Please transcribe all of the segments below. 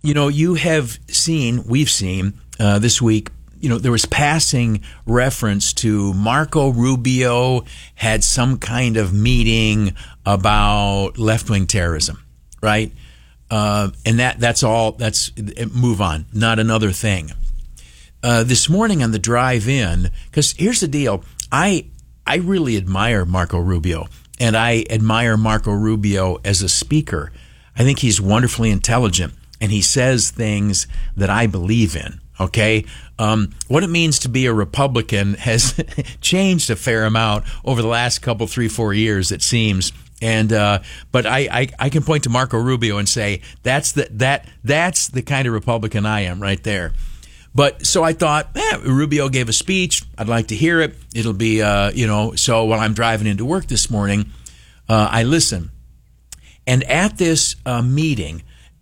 You have seen, we've seen this week, there was passing reference to Marco Rubio had some kind of meeting about left-wing terrorism, right? And that's all. That's move on. Not another thing. This morning on the drive in, because here's the deal. I really admire Marco Rubio, and I admire Marco Rubio as a speaker. I think he's wonderfully intelligent, and he says things that I believe in. Okay, what it means to be a Republican has changed a fair amount over the last couple, 3-4 years, it seems. And but I can point to Marco Rubio and say that's the kind of Republican I am right there. But so I thought, Rubio gave a speech. I'd like to hear it. It'll be So while I'm driving into work this morning, I listen. And at this meeting,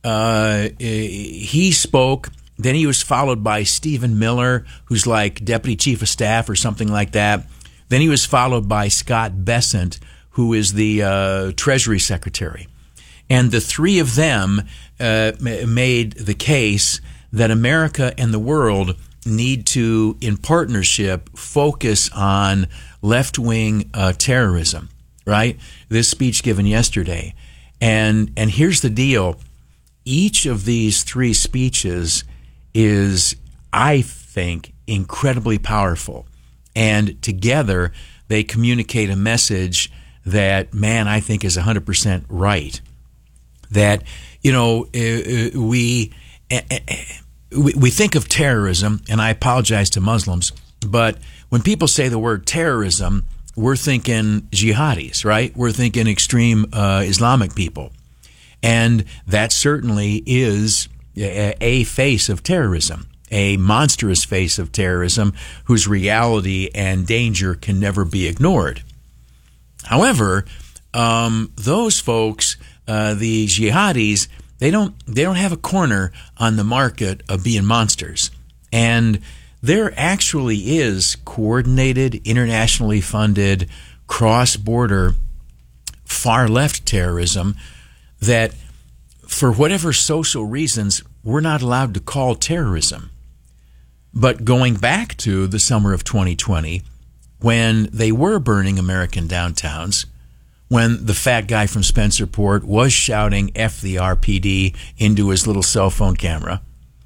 he spoke. Then he was followed by Stephen Miller, who's like Deputy Chief of Staff or something like that. Then he was followed by Scott Bessent, who is the Treasury Secretary. And the three of them made the case that America and the world need to, in partnership, focus on left-wing terrorism, right? This speech given yesterday. And here's the deal. Each of these three speeches is, I think, incredibly powerful. And together, they communicate a message that, man, I think is 100% right. That, we think of terrorism, and I apologize to Muslims, but when people say the word terrorism, we're thinking jihadis, right? We're thinking extreme Islamic people. And that certainly is a face of terrorism, a monstrous face of terrorism whose reality and danger can never be ignored. However, those folks, the jihadis, they don't have a corner on the market of being monsters. And there actually is coordinated, internationally funded, cross-border, far-left terrorism that, for whatever social reasons, we're not allowed to call terrorism. But going back to the summer of 2020, when they were burning American downtowns, when the fat guy from Spencerport was shouting F the RPD into his little cell phone camera,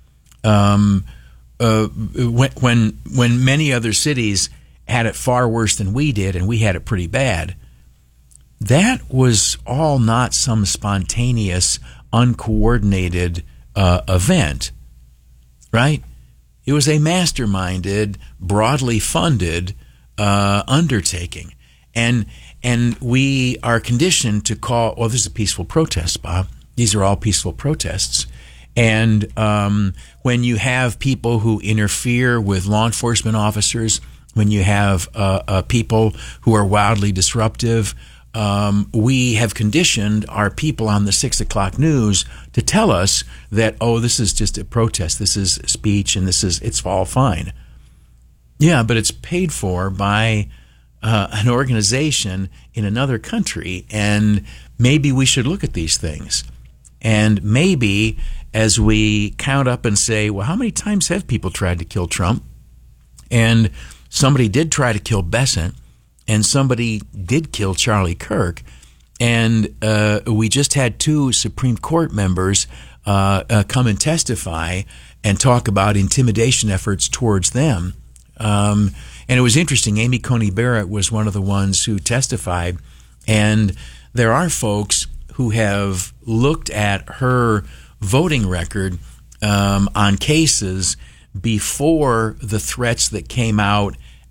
when many other cities had it far worse than we did, and we had it pretty bad, that was all not some spontaneous, uncoordinated event, right? It was a masterminded, broadly funded undertaking. And we are conditioned to call, well, this is a peaceful protest, Bob. These are all peaceful protests. And when you have people who interfere with law enforcement officers, when you have people who are wildly disruptive, we have conditioned our people on the 6 o'clock news to tell us that, oh, this is just a protest, this is speech, and it's all fine. Yeah, but it's paid for by an organization in another country, and maybe we should look at these things. And maybe as we count up and say, well, how many times have people tried to kill Trump? And somebody did try to kill Bessent, and somebody did kill Charlie Kirk, and we just had 2 Supreme Court members come and testify and talk about intimidation efforts towards them. And it was interesting. Amy Coney Barrett was one of the ones who testified, and there are folks who have looked at her voting record on cases before the threats that came out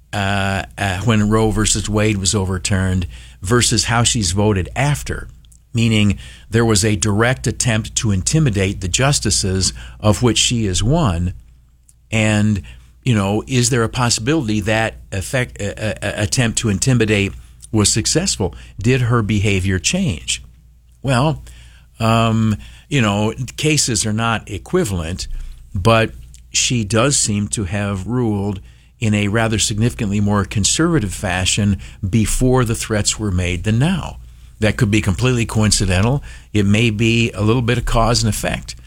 when Roe versus Wade was overturned versus how she's voted after, meaning there was a direct attempt to intimidate the justices of which she is one. And, is there a possibility that attempt to intimidate was successful? Did her behavior change? Well, cases are not equivalent, but she does seem to have ruled in a rather significantly more conservative fashion before the threats were made than now. That could be completely coincidental. It may be a little bit of cause and effect.